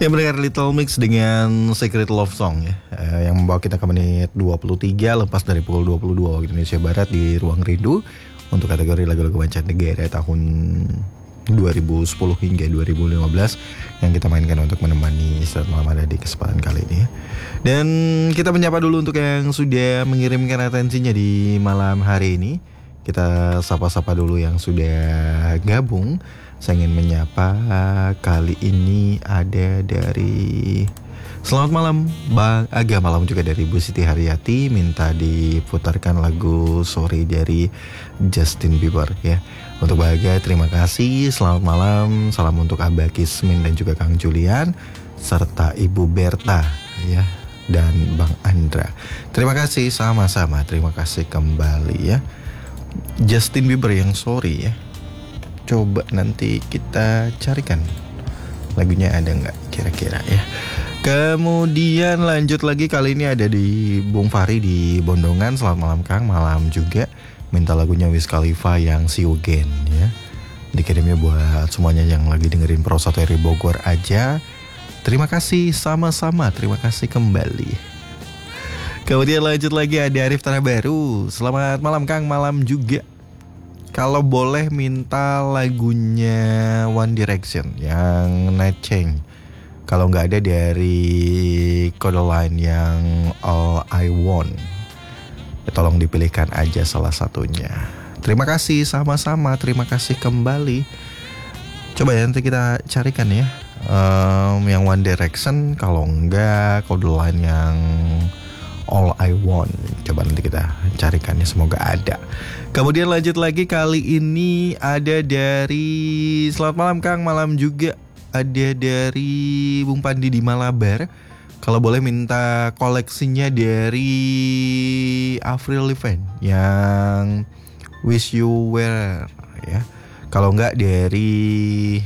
Yang mendengar Little Mix dengan Secret Love Song ya, yang membawa kita ke menit 23 lepas dari pukul 22 waktu Indonesia Barat di Ruang Rindu untuk kategori lagu-lagu mancanegara tahun 2010 hingga 2015 yang kita mainkan untuk menemani Istirahat Malam Anda di kesempatan kali ini ya. Dan kita menyapa dulu untuk yang sudah mengirimkan atensinya di malam hari ini. Kita sapa-sapa dulu yang sudah gabung. Saya ingin menyapa kali ini ada dari selamat malam Bang Aga, malam juga dari Bu Siti Haryati, minta diputarkan lagu Sorry dari Justin Bieber ya. Untuk Bang Aga terima kasih, selamat malam, salam untuk Abah Kismin dan juga Kang Julian serta Ibu Berta ya, dan Bang Andra. Terima kasih, sama-sama, terima kasih kembali ya. Justin Bieber yang Sorry ya. Coba nanti kita carikan lagunya ada nggak kira-kira ya. Kemudian lanjut lagi, kali ini ada di Bung Fahri di Bondongan. Selamat malam Kang, malam juga. Minta lagunya Wiz Khalifa yang See You Again ya. Dikirimnya buat semuanya yang lagi dengerin Pro 1 RRI Bogor aja. Terima kasih, sama-sama, terima kasih kembali. Kemudian lanjut lagi ada Arif Tanah Baru. Selamat malam Kang, malam juga. Kalau boleh minta lagunya One Direction yang Night Change. Kalau nggak ada dari Codaline yang All I Want, ya, tolong dipilihkan aja salah satunya. Terima kasih, sama-sama, terima kasih kembali. Coba ya nanti kita carikan ya, yang One Direction. Kalau nggak Codaline yang All I Want, coba nanti kita carikan ya, semoga ada. Kemudian lanjut lagi, kali ini ada dari selamat malam Kang, malam juga. Ada dari Bung Pandi di Malabar. Kalau boleh minta koleksinya dari Avril Lavigne yang Wish You Were ya. Kalau enggak dari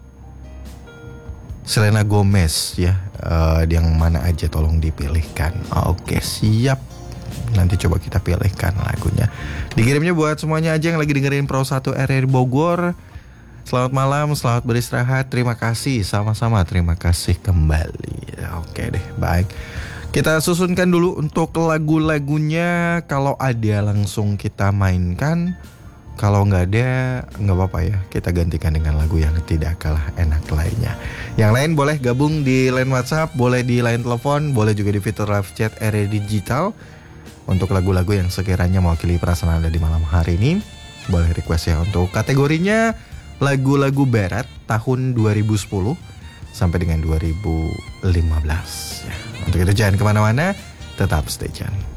Selena Gomez ya, yang mana aja tolong dipilihkan. Oke, siap. Nanti coba kita pilihkan lagunya. Dikirimnya buat semuanya aja yang lagi dengerin Pro 1 RRI Bogor. Selamat malam, selamat beristirahat. Terima kasih, sama-sama, terima kasih kembali. Oke deh, baik. Kita susunkan dulu untuk lagu-lagunya. Kalau ada langsung kita mainkan. Kalau nggak ada, nggak apa-apa ya. Kita gantikan dengan lagu yang tidak kalah enak lainnya. Yang lain boleh gabung di line WhatsApp, boleh di line telepon, boleh juga di fitur live chat RRI Digital. Untuk lagu-lagu yang sekiranya mewakili perasaan Anda di malam hari ini, boleh request ya. Untuk kategorinya lagu-lagu barat tahun 2010 sampai dengan 2015 ya. Untuk itu jangan kemana-mana, tetap stay tune.